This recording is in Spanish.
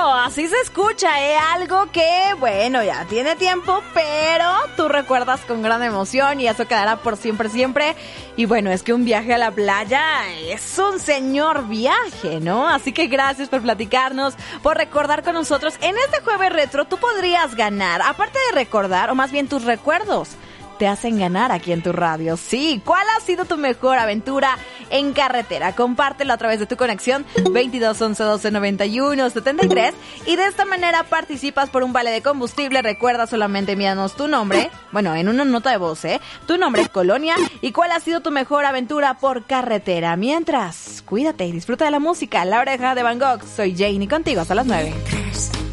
así se escucha, algo que, bueno, ya tiene tiempo, pero tú recuerdas con gran emoción y eso quedará por siempre, siempre. Y bueno, es que un viaje a la playa es un señor viaje, ¿no? Así que gracias por platicarnos, por recordar con nosotros. En este jueves retro tú podrías ganar, aparte de recordar, o más bien tus recuerdos te hacen ganar aquí en tu radio. Sí, ¿cuál ha sido tu mejor aventura en carretera? Compártelo a través de tu conexión 22 11 12 91 73 y de esta manera participas por un vale de combustible. Recuerda solamente enviarnos tu nombre, bueno, en una nota de voz, tu nombre, colonia y cuál ha sido tu mejor aventura por carretera. Mientras, cuídate y disfruta de la música. La Oreja de Van Gogh. Soy Jane y contigo hasta las 9.